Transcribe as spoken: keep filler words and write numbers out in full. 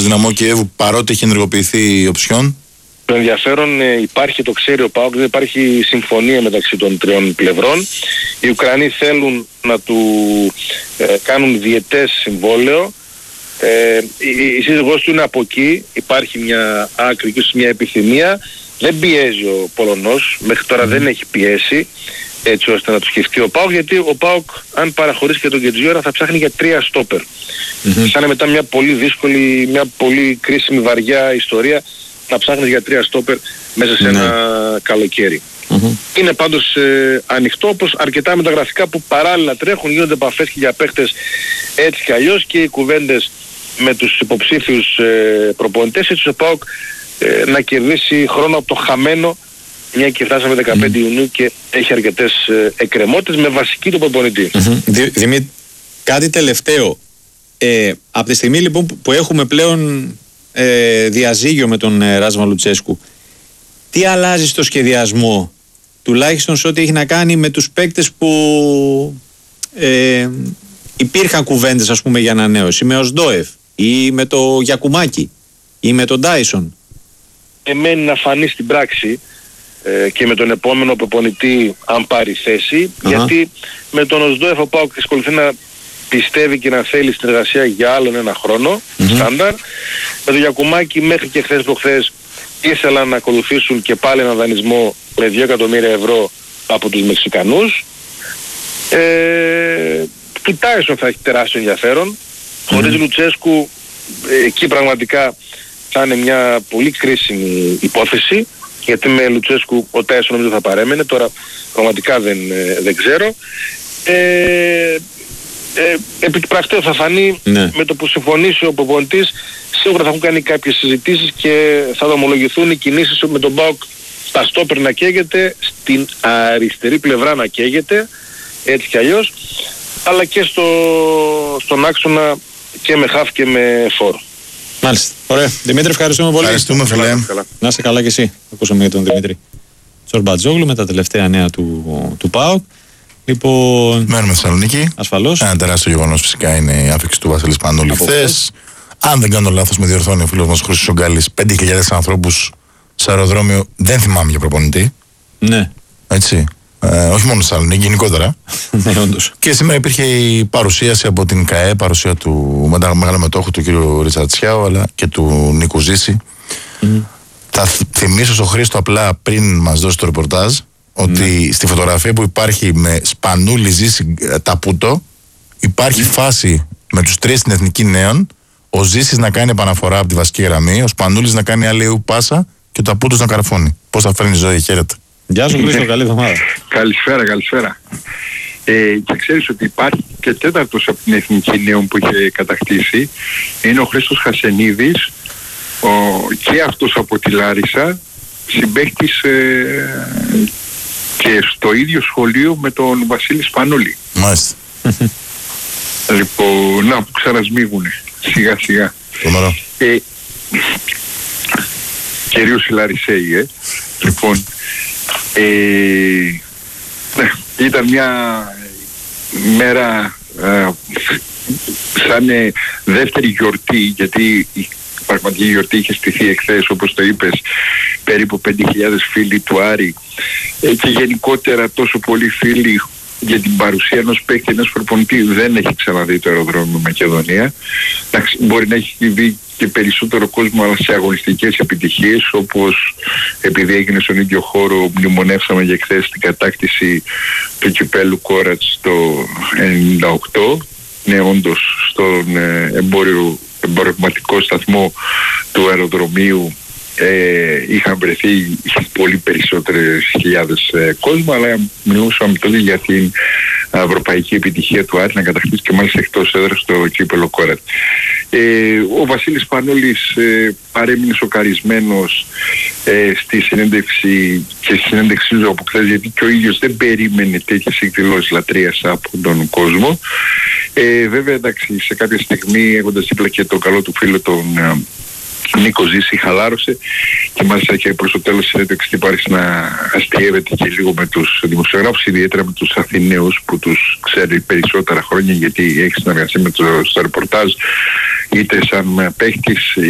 της Δυναμό Κιέβου, παρότι έχει ενεργοποιηθεί η οψιόν? Το ενδιαφέρον ε, υπάρχει, το ξέρει ο ΠΑΟΚ, δεν υπάρχει συμφωνία μεταξύ των τριών πλευρών. Οι Ουκρανοί θέλουν να του ε, κάνουν διετές συμβόλαιο. Ε, η, η σύζυγός του είναι από εκεί, υπάρχει μια άκρη και μια επιθυμία. Δεν πιέζει ο Πολωνός, μέχρι τώρα mm. δεν έχει πιέσει έτσι ώστε να του σκεφτεί ο ΠΑΟΚ, γιατί ο ΠΑΟΚ αν παραχωρήσει και τον Γκετζιόρα θα ψάχνει για τρία στόπερ. Mm-hmm. Σαν μετά μια πολύ δύσκολη, μια πολύ κρίσιμη βαριά ιστορία να ψάχνεις για τρία στόπερ μέσα σε mm-hmm. ένα καλοκαίρι. Mm-hmm. Είναι πάντως ε, ανοιχτό, όπως αρκετά μεταγραφικά που παράλληλα τρέχουν, γίνονται επαφές και για παίχτες έτσι κι αλλιώς, και οι κουβέντες με τους υποψήφιους ε, προπονητές, έτσι ο ΠΑΟΚ ε, να κερδίσει χρόνο από το χαμένο, μια και φτάσαμε δεκαπέντε mm. Ιουνίου και έχει αρκετές ε, εκκρεμότητες με βασική τον προπονητή. Mm-hmm. Δημήτρη, κάτι τελευταίο. Ε, από τη στιγμή λοιπόν που έχουμε πλέον ε, διαζύγιο με τον ε, Ράσμα Λουτσέσκου, τι αλλάζει στο σχεδιασμό, τουλάχιστον σε ό,τι έχει να κάνει με τους παίκτες που ε, υπήρχαν κουβέντες, ας πούμε, για ανανέωση, με ο Σντόεφ ή με το Γιακουμάκη ή με τον Ντάισον? Εμένει να φανεί στην πράξη ε, και με τον επόμενο προπονητή αν πάρει θέση, uh-huh. γιατί με τον Οσδόεφ ο ΠΑΟΚ εξακολουθεί να πιστεύει και να θέλει συνεργασία για άλλον ένα χρόνο, mm-hmm. στάνταρ. Με τον Γιακουμάκη μέχρι και χθες προχθές ήθελαν να ακολουθήσουν και πάλι έναν δανεισμό με δύο εκατομμύρια ευρώ από τους Μεξικανούς. Ε, του Τάισον θα έχει τεράστιο ενδιαφέρον. Mm-hmm. Χωρίς Λουτσέσκου εκεί πραγματικά θα είναι μια πολύ κρίσιμη υπόθεση, γιατί με Λουτσέσκου ο Τάισον νομίζω θα παρέμενε, τώρα πραγματικά δεν, δεν ξέρω. Ε, ε, επί του πρακτέου θα φανεί, ναι. με το που συμφωνήσει ο προπονητής, σίγουρα θα έχουν κάνει κάποιες συζητήσεις και θα δομολογηθούν οι κινήσεις με τον ΠΑΟΚ στα στόπερ να καίγεται, στην αριστερή πλευρά να καίγεται, έτσι κι αλλιώς, αλλά και στο, στον άξονα και με χαφ και με φόρ. Μάλιστα. Ωραία. Δημήτρη, ευχαριστούμε πολύ. Ευχαριστούμε, φίλε. Να είσαι καλά κι εσύ. Ακούσαμε για τον Δημήτρη Τσορμπατζόγλου με τα τελευταία νέα του, του ΠΑΟΚ. Λοιπόν, μένουμε Θεσσαλονίκη. Ασφαλώς. Ένα τεράστιο γεγονός φυσικά είναι η άφηξη του Βασίλη Σπανούλη χθες. Αν δεν κάνω λάθος, με διορθώνει ο φίλος μας Χρήστος Ογκάλης, πέντε χιλιάδες ανθρώπους σε αεροδρόμιο, δεν θυμάμαι για προπονητή. Ναι. Έτσι. Ε, όχι μόνο στη Θεσσαλονίκη, γενικότερα. Ναι, όντως. Και σήμερα υπήρχε η παρουσίαση από την ΚΑΕ, παρουσία του μεγάλου μετόχου του κ. Ριτσατσιάου, αλλά και του Νίκου Ζήση. Mm. Θα θυμίσω στον Χρήστο απλά πριν μας δώσει το ρεπορτάζ ότι mm. στη φωτογραφία που υπάρχει με Σπανούλη, Ζήση, Ταπούτο, υπάρχει mm. φάση με τους τρεις στην Εθνική Νέων, ο Ζήσης να κάνει επαναφορά από τη βασική γραμμή, ο Σπανούλης να κάνει αλλιού πάσα και ο Ταπούτος να καρφώνει. Πώς θα φέρνει η ζωή, χαίρετε. Γεια σου Χρήστο, καλή εβδομάδα. Καλησπέρα, καλησπέρα. Ε, και ξέρεις ότι υπάρχει και τέταρτος από την Εθνική Νέων που είχε κατακτήσει, είναι ο Χρήστος Χασενίδης, ο, και αυτός από τη Λάρισα, συμπαίκτης ε, και στο ίδιο σχολείο με τον Βασίλη Σπανούλη. Μάλιστα. Λοιπόν, να που ξανασμίγουνε σιγά σιγά. Ε, κυρίως οι Λαρισαίοι, ε. Λοιπόν, ε, ναι, ήταν μια μέρα ε, σαν ε, δεύτερη γιορτή, γιατί η πραγματική γιορτή είχε στηθεί εχθές, όπως το είπες, περίπου πέντε χιλιάδες φίλοι του Άρη ε, και γενικότερα τόσο πολλοί φίλοι για την παρουσία ενός παίκτη, ενός προπονητή. Δεν έχει ξαναδεί το αεροδρόμιο Μακεδονία. Μπορεί να έχει δει και περισσότερο κόσμο, αλλά σε αγωνιστικές επιτυχίες, όπως επειδή έγινε στον ίδιο χώρο, μνημονεύσαμε για χθες την κατάκτηση του κυπέλου Κόρατς το ενενήντα οκτώ. Ναι, όντως στον εμπόριο, εμπορευματικό σταθμό του αεροδρομίου Ε, είχαν βρεθεί πολύ περισσότερες χιλιάδες ε, κόσμο, αλλά μιλούσαμε τότε για την ευρωπαϊκή επιτυχία του Άρη να κατακτήσει και μάλιστα εκτός έδρας στο κύπελλο Κόρετ. Ε, ο Βασίλης Σπανούλης ε, παρέμεινε σοκαρισμένος ε, στη συνέντευξη και στη συνέντευξη του από χθες, γιατί και ο ίδιος δεν περίμενε τέτοιες εκδηλώσεις λατρείας από τον κόσμο. Ε, βέβαια, εντάξει, σε κάποια στιγμή, έχοντας δίπλα και τον καλό του φίλο τον Νίκο Ζήση, χαλάρωσε και μάλιστα και προς το τέλος της συνέντευξης την πάρει να αστειεύεται και λίγο με τους δημοσιογράφους, ιδιαίτερα με τους Αθηναίους που τους ξέρει περισσότερα χρόνια, γιατί έχει συνεργασία με το στο ρεπορτάζ είτε σαν παίχτης